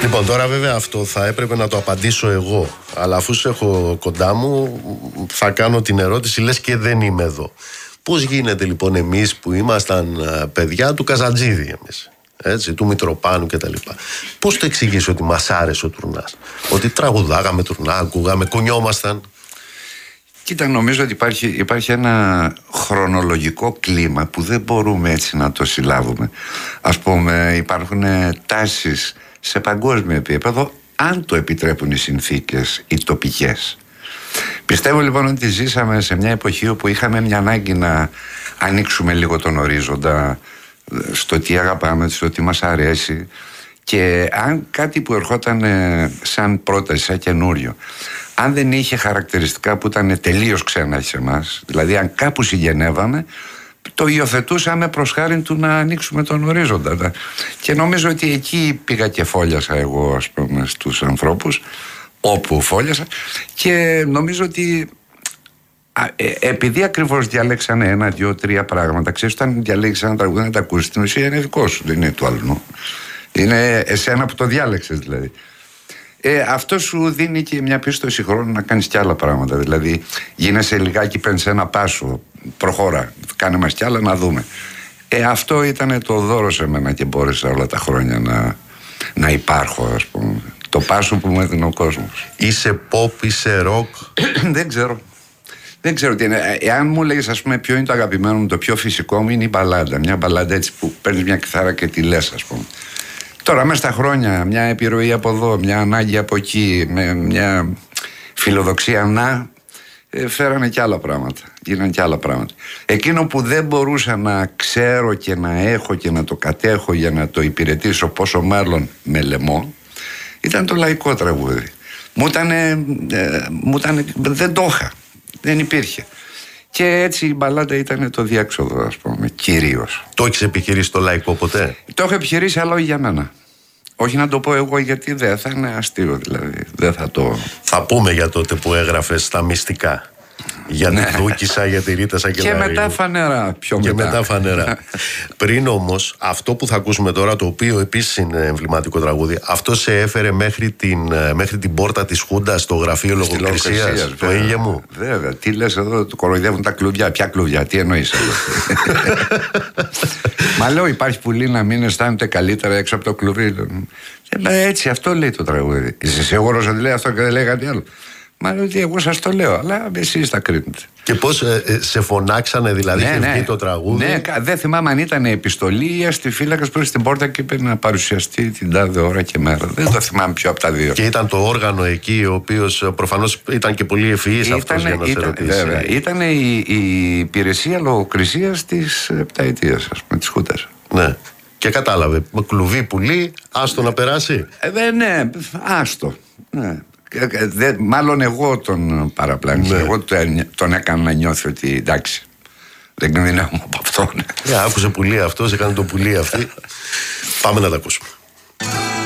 Λοιπόν, τώρα βέβαια αυτό θα έπρεπε να το απαντήσω εγώ. Αλλά αφού σε έχω κοντά μου, θα κάνω την ερώτηση, λες και δεν είμαι εδώ. Πώς γίνεται λοιπόν εμείς που ήμασταν παιδιά του Καζαντζίδη εμείς, έτσι, του Μητροπάνου κτλ. Πώς το εξηγείς ότι μας άρεσε ο Τουρνάς? Ότι τραγουδάγαμε Τουρνά, ακούγαμε, κουνιόμασταν. Κοίτα, νομίζω ότι υπάρχει ένα χρονολογικό κλίμα που δεν μπορούμε έτσι να το συλλάβουμε. Ας πούμε, υπάρχουν τάσεις σε παγκόσμιο επίπεδο, αν το επιτρέπουν οι συνθήκες, οι τοπικές. Πιστεύω λοιπόν ότι ζήσαμε σε μια εποχή όπου είχαμε μια ανάγκη να ανοίξουμε λίγο τον ορίζοντα στο τι αγαπάμε, στο τι μας αρέσει, και αν κάτι που ερχόταν σαν πρόταση, σαν καινούριο, αν δεν είχε χαρακτηριστικά που ήταν τελείως ξένα σε εμάς, δηλαδή αν κάπου συγγενεύαμε, το υιοθετούσαμε προς χάριν του να ανοίξουμε τον ορίζοντα. Και νομίζω ότι εκεί πήγα και φόλιασα εγώ, ας πούμε, στους ανθρώπους όπου φόλιασα, και νομίζω ότι επειδή ακριβώς διαλέξανε 1, 2, 3 πράγματα, ξέρεις, όταν διαλέξεις ένα τραγούδι να τα ακούσεις, στην ουσία είναι δικό σου, δεν είναι του άλλου. Είναι εσένα που το διάλεξες δηλαδή. Αυτό σου δίνει και μια πίστοση χρόνου να κάνεις κι άλλα πράγματα. Δηλαδή γίνεσαι λιγάκι, παίρνεις ένα πάσο, προχώρα, κάνε μας κι άλλα να δούμε. Αυτό ήταν το δώρο σε μένα και μπόρεσα όλα τα χρόνια να υπάρχω, ας πούμε. Το πάσο που μου έδινε ο κόσμος. Είσαι pop, είσαι rock? Δεν ξέρω τι είναι. Εάν μου λέγεις, ας πούμε, ποιο είναι το αγαπημένο μου, το πιο φυσικό μου, είναι η μπαλάντα. Μια μπαλάντα έτσι που παίρνεις μια κιθάρα και τη λες, ας πούμε. Τώρα μέσα στα χρόνια, μια επιρροή από εδώ, μια ανάγκη από εκεί, μια φιλοδοξία φέρανε κι άλλα πράγματα. Γίνανε κι άλλα πράγματα. Εκείνο που δεν μπορούσα να ξέρω και να έχω και να το κατέχω για να το υπηρετήσω, πόσο μάλλον με λαιμό, ήταν το λαϊκό τραγούδι. Μου ήταν, δεν το είχα. Δεν υπήρχε. Και έτσι η μπαλάντα ήταν το διέξοδο, ας πούμε, κυρίως. Το έχεις επιχειρήσει το λαϊκό ποτέ? Το έχω επιχειρήσει, αλλά όχι για μένα. Όχι να το πω εγώ, γιατί δεν θα είναι αστείο, δηλαδή. Δεν θα το... Θα πούμε για τότε που έγραφες τα μυστικά. Για τη Δούκισσα, για τη Ρίτα Σακελαρίου. Και μετά φανερά, και μετά φανερά. Πριν όμως, αυτό που θα ακούσουμε τώρα, το οποίο επίσης είναι εμβληματικό τραγούδι, αυτό σε έφερε μέχρι την πόρτα της Χούντας, στο γραφείο λογοκρισίας, το ήλιο μου. Βέβαια, τι λες εδώ, του κοροϊδεύουν τα κλουβιά. Ποια κλουβιά, τι εννοείς εδώ? Μα λέω, υπάρχει πουλή να μην αισθάνεται καλύτερα έξω από το κλουβί. Έτσι, αυτό λέει το τραγούδι. Είσαι σίγουρος ότι λέει αυτό και δεν λέει κάτι άλλο? Μα ότι εγώ σας το λέω, αλλά εσείς τα κρίνετε. Και πώς σε φωνάξανε, δηλαδή, είχε βγει το τραγούδι? Ναι, δεν θυμάμαι αν ήταν επιστολή ή αστιφύλακας που στην πόρτα και είπε να παρουσιαστεί την τάδε ώρα και μέρα. Δεν το θυμάμαι ποιο από τα δύο. Και ήταν το όργανο εκεί, ο οποίος προφανώς ήταν και πολύ ευφυής αυτός για να σε ρωτήσει. Βέβαια, ήταν η υπηρεσία λογοκρισίας της επταετίας, ας πούμε, της Χούντας. Ναι. Και κατάλαβε, κλουβί πουλί, άστο να περάσει. Ναι, άστο. Ναι. Μάλλον εγώ τον παραπλάνησα. Εγώ τον έκανα να νιώθει ότι εντάξει, δεν κινδυνεύουμε από αυτόν. Άκουσε πουλί αυτός, έκανε το πουλί αυτή. Πάμε να τα ακούσουμε.